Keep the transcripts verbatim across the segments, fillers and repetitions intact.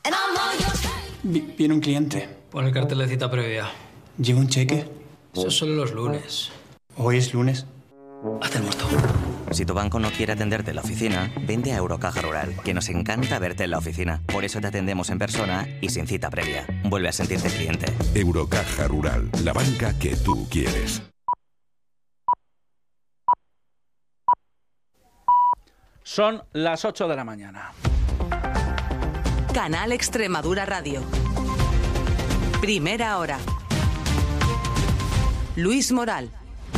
Viene un cliente. Pon el cartel de cita previa. ¿Lleva un cheque? Eso es solo los lunes. Hoy es lunes. Haz el muerto. Si tu banco no quiere atenderte en la oficina, vente a Eurocaja Rural, que nos encanta verte en la oficina. Por eso te atendemos en persona y sin cita previa. Vuelve a sentirte cliente. Eurocaja Rural, la banca que tú quieres. Son las ocho de la mañana. Canal Extremadura Radio. Primera hora. Luis Moral.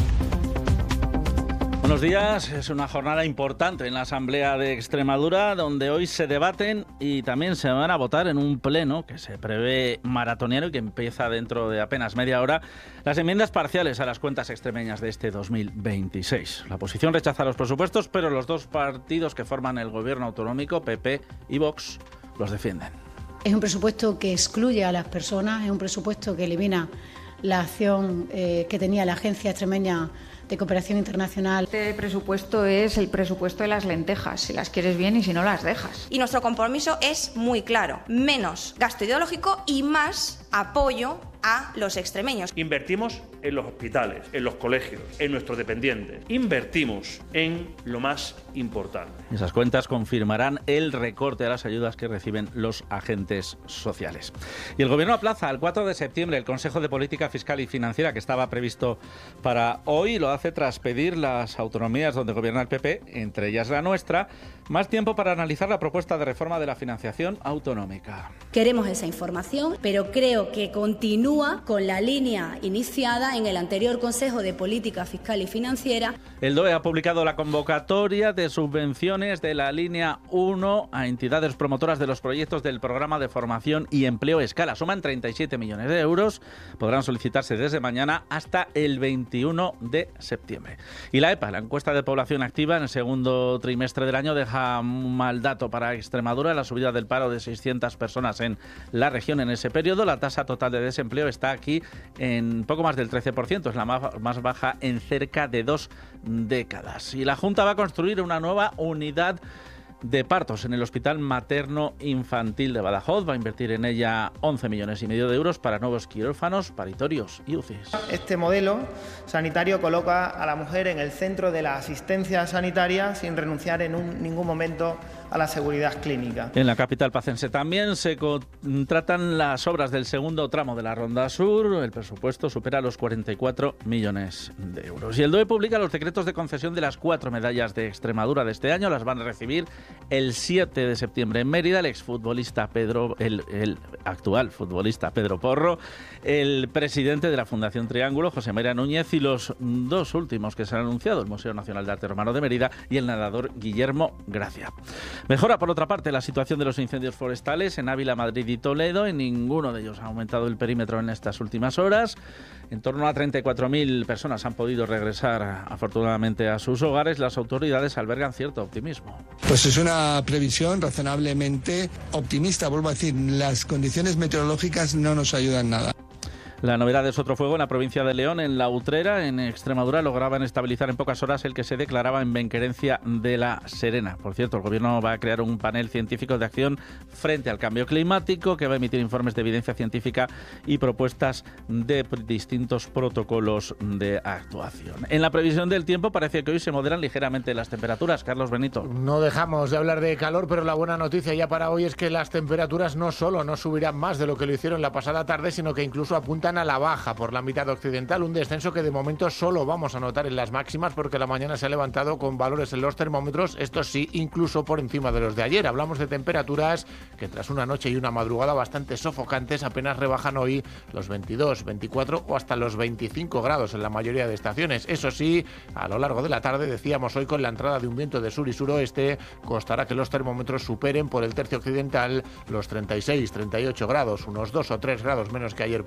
Buenos días, es una jornada importante en la Asamblea de Extremadura, donde hoy se debaten y también se van a votar en un pleno que se prevé maratoniano y que empieza dentro de apenas media hora, las enmiendas parciales a las cuentas extremeñas de este dos mil veintiséis. La oposición rechaza los presupuestos, pero los dos partidos que forman el gobierno autonómico, P P y Vox, los defienden. Es un presupuesto que excluye a las personas, es un presupuesto que elimina la acción eh, que tenía la Agencia Extremeña de Cooperación Internacional. Este presupuesto es el presupuesto de las lentejas, si las quieres bien y si no las dejas. Y nuestro compromiso es muy claro, menos gasto ideológico y más apoyo a los extremeños. Invertimos en los hospitales, en los colegios, en nuestros dependientes. Invertimos en lo más importante. Esas cuentas confirmarán el recorte a las ayudas que reciben los agentes sociales. Y el Gobierno aplaza al cuatro de septiembre el Consejo de Política Fiscal y Financiera que estaba previsto para hoy. Lo hace tras pedir las autonomías donde gobierna el P P, entre ellas la nuestra, más tiempo para analizar la propuesta de reforma de la financiación autonómica. Queremos esa información, pero creo que continúa con la línea iniciada en el anterior Consejo de Política Fiscal y Financiera. El D O E ha publicado la convocatoria de subvenciones de la línea uno a entidades promotoras de los proyectos del Programa de Formación y Empleo Escala. Suman treinta y siete millones de euros. Podrán solicitarse desde mañana hasta el veintiuno de septiembre. Y la E P A, la encuesta de población activa en el segundo trimestre del año, deja un mal dato para Extremadura. La subida del paro de seiscientas personas en la región en ese periodo. La tasa total de desempleo está aquí en poco más del trece por ciento. Es la más, más baja en cerca de dos décadas. Y la Junta va a construir una nueva unidad de partos en el Hospital Materno Infantil de Badajoz. Va a invertir en ella once millones y medio de euros para nuevos quirófanos, paritorios y U C Is. Este modelo sanitario coloca a la mujer en el centro de la asistencia sanitaria sin renunciar en un, ningún momento a la seguridad clínica. En la capital pacense también se contratan las obras del segundo tramo de la Ronda Sur. El presupuesto supera los cuarenta y cuatro millones de euros. Y el D O E publica los decretos de concesión de las cuatro medallas de Extremadura de este año. Las van a recibir el siete de septiembre en Mérida el exfutbolista Pedro, el, el actual futbolista Pedro Porro, el presidente de la Fundación Triángulo, José María Núñez, y los dos últimos que se han anunciado, el Museo Nacional de Arte Romano de Mérida y el nadador Guillermo Gracia. Mejora, por otra parte, la situación de los incendios forestales en Ávila, Madrid y Toledo. En ninguno de ellos ha aumentado el perímetro en estas últimas horas. En torno a treinta y cuatro mil personas han podido regresar afortunadamente a sus hogares. Las autoridades albergan cierto optimismo. Pues es una previsión razonablemente optimista. Vuelvo a decir, las condiciones meteorológicas no nos ayudan nada. La novedad es otro fuego en la provincia de León, en La Utrera, en Extremadura. Lograban estabilizar en pocas horas el que se declaraba en Benquerencia de la Serena. Por cierto, el Gobierno va a crear un panel científico de acción frente al cambio climático que va a emitir informes de evidencia científica y propuestas de distintos protocolos de actuación. En la previsión del tiempo parece que hoy se moderan ligeramente las temperaturas. Carlos Benito. No dejamos de hablar de calor, pero la buena noticia ya para hoy es que las temperaturas no solo no subirán más de lo que lo hicieron la pasada tarde, sino que incluso apuntan a la baja por la mitad occidental, un descenso que de momento solo vamos a notar en las máximas porque la mañana se ha levantado con valores en los termómetros, estos sí, incluso por encima de los de ayer. Hablamos de temperaturas que tras una noche y una madrugada bastante sofocantes apenas rebajan hoy los veintidós, veinticuatro o hasta los veinticinco grados en la mayoría de estaciones. Eso sí, a lo largo de la tarde, decíamos hoy, con la entrada de un viento de sur y suroeste, costará que los termómetros superen por el tercio occidental los treinta y seis, treinta y ocho grados, unos dos o tres grados menos que ayer por aquí.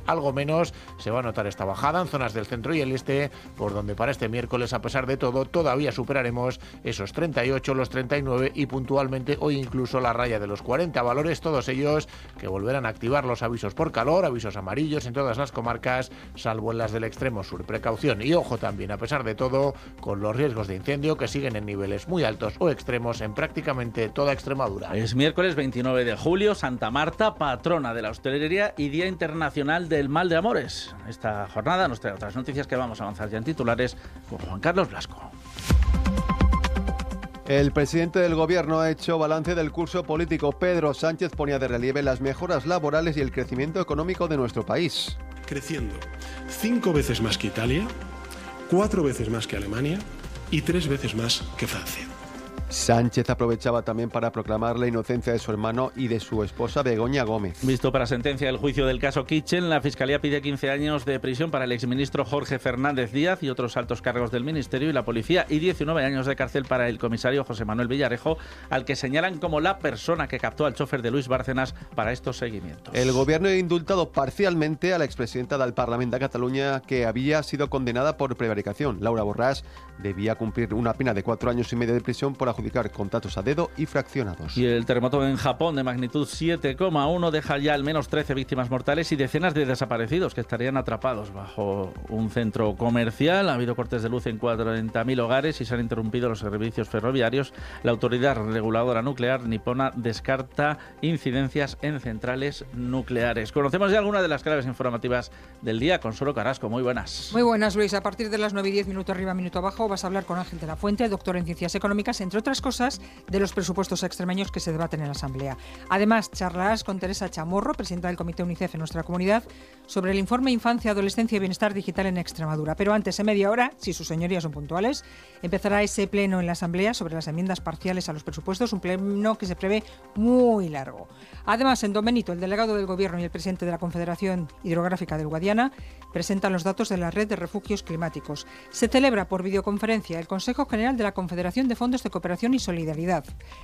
algo menos. Se va a notar esta bajada en zonas del centro y el este, por donde para este miércoles, a pesar de todo, todavía superaremos esos treinta y ocho, los treinta y nueve y puntualmente hoy incluso la raya de los cuarenta. Valores todos ellos que volverán a activar los avisos por calor, avisos amarillos en todas las comarcas, salvo en las del extremo sur. Precaución y ojo también, a pesar de todo, con los riesgos de incendio que siguen en niveles muy altos o extremos en prácticamente toda Extremadura. Es miércoles veintinueve de julio, Santa Marta, patrona de la hostelería y Día Internacional del Mal de Amores. Esta jornada nos trae otras noticias que vamos a avanzar ya en titulares con Juan Carlos Blasco. El presidente del Gobierno ha hecho balance del curso político. Pedro Sánchez ponía de relieve las mejoras laborales y el crecimiento económico de nuestro país. Creciendo cinco veces más que Italia, cuatro veces más que Alemania y tres veces más que Francia. Sánchez aprovechaba también para proclamar la inocencia de su hermano y de su esposa Begoña Gómez. Visto para sentencia el juicio del caso Kitchen, la Fiscalía pide quince años de prisión para el exministro Jorge Fernández Díaz y otros altos cargos del Ministerio y la Policía y diecinueve años de cárcel para el comisario José Manuel Villarejo, al que señalan como la persona que captó al chofer de Luis Bárcenas para estos seguimientos. El Gobierno ha indultado parcialmente a la expresidenta del Parlamento de Cataluña, que había sido condenada por prevaricación. Laura Borràs debía cumplir una pena de cuatro años y medio de prisión por adjudicar contratos a dedo y fraccionados. Y el terremoto en Japón de magnitud siete coma uno deja ya al menos trece víctimas mortales y decenas de desaparecidos que estarían atrapados bajo un centro comercial. Ha habido cortes de luz en cuarenta mil hogares y se han interrumpido los servicios ferroviarios. La Autoridad Reguladora Nuclear nipona descarta incidencias en centrales nucleares. Conocemos ya algunas de las claves informativas del día. Consuelo Carrasco, muy buenas. Muy buenas, Luis. A partir de las nueve y diez, minuto arriba, minuto abajo, vas a hablar con Ángel de la Fuente, doctor en Ciencias Económicas, entre otras cosas, de los presupuestos extremeños que se debaten en la Asamblea. Además, charlarás con Teresa Chamorro, presidenta del Comité UNICEF en nuestra comunidad, sobre el informe Infancia, Adolescencia y Bienestar Digital en Extremadura. Pero antes, en media hora, si sus señorías son puntuales, empezará ese pleno en la Asamblea sobre las enmiendas parciales a los presupuestos, un pleno que se prevé muy largo. Además, en Don Benito, el delegado del Gobierno y el presidente de la Confederación Hidrográfica del Guadiana presentan los datos de la Red de Refugios Climáticos. Se celebra por videoconferencia el Consejo General de la Confederación de Fondos de Cooperación y Solidaridad.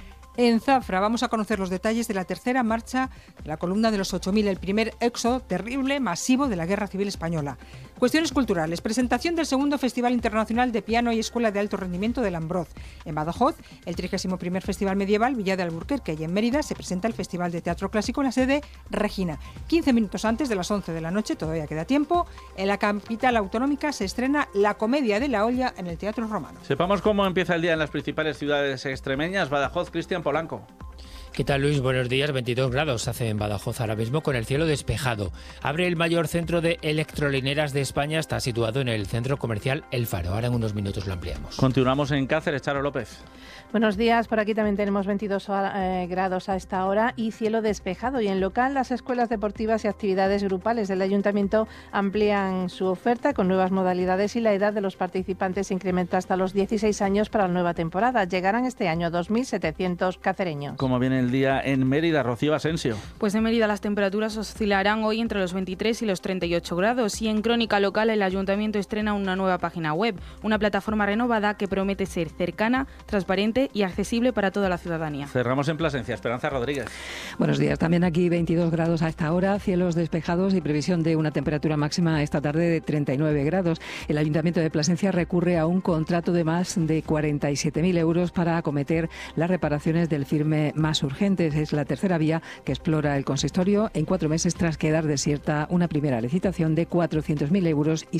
En Zafra vamos a conocer los detalles de la tercera marcha de la columna de los ocho mil, el primer éxodo terrible, masivo de la Guerra Civil Española. Cuestiones culturales, presentación del segundo Festival Internacional de Piano y Escuela de Alto Rendimiento del Ambroz. En Badajoz, el trigésimo primer Festival Medieval Villa de Alburquerque, y en Mérida se presenta el Festival de Teatro Clásico en la sede Regina. quince minutos antes de las once de la noche, todavía queda tiempo, en la capital autonómica se estrena La Comedia de la Olla en el Teatro Romano. Sepamos cómo empieza el día en las principales ciudades extremeñas. Badajoz, Cristian Polanco. ¿Qué tal, Luis? Buenos días. veintidós grados hace en Badajoz ahora mismo con el cielo despejado. Abre el mayor centro de electrolineras de España. Está situado en el centro comercial El Faro. Ahora en unos minutos lo ampliamos. Continuamos en Cáceres. Charo López. Buenos días. Por aquí también tenemos veintidós eh, grados a esta hora y cielo despejado. Y en local, las escuelas deportivas y actividades grupales del Ayuntamiento amplían su oferta con nuevas modalidades y la edad de los participantes se incrementa hasta los dieciséis años para la nueva temporada. Llegarán este año dos mil setecientos cacereños. ¿Cómo viene el día en Mérida, Rocío Asensio? Pues en Mérida las temperaturas oscilarán hoy entre los veintitrés y los treinta y ocho grados. Y en Crónica Local el Ayuntamiento estrena una nueva página web, una plataforma renovada que promete ser cercana, transparente y accesible para toda la ciudadanía. Cerramos en Plasencia. Esperanza Rodríguez. Buenos días. También aquí veintidós grados a esta hora, cielos despejados y previsión de una temperatura máxima esta tarde de treinta y nueve grados. El Ayuntamiento de Plasencia recurre a un contrato de más de cuarenta y siete mil euros para acometer las reparaciones del firme más urgentes. Es la tercera vía que explora el consistorio en cuatro meses tras quedar desierta una primera licitación de cuatrocientos mil euros y